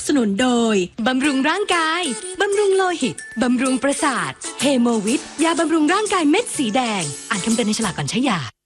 สนุนโดยบำรุงร่างกายบำรุงโลหิตบำรุงประสาทเฮโมวิทยาบำรุงร่างกายเม็ดสีแดงอ่านคำเตือนในฉลากก่อนใช้ยา